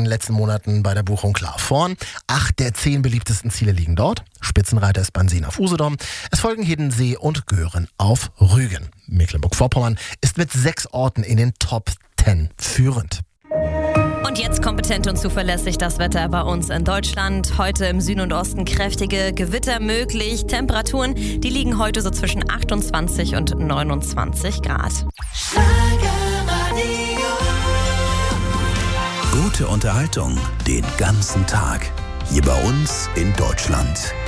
letzten Monaten bei der Buchung klar vorn. 8 der 10 beliebtesten Ziele liegen dort. Spitzenreiter ist Bansin auf Usedom. Es folgen Hiddensee und Göhren auf Rügen. Mecklenburg-Vorpommern ist mit 6 Orten in den Top 10 führend. Und jetzt kompetent und zuverlässig das Wetter bei uns in Deutschland. Heute im Süden und Osten kräftige Gewitter möglich. Temperaturen, die liegen heute so zwischen 28 und 29 Grad. Gute Unterhaltung den ganzen Tag. Hier bei uns in Deutschland.